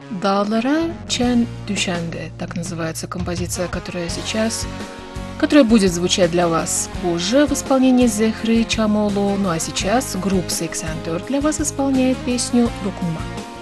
Dağlara Çen düşende, так называется композиция, которая будет звучать для вас позже в исполнении Зехры Чамоло. Ну а сейчас группа Сексантор для вас исполняет песню Докума.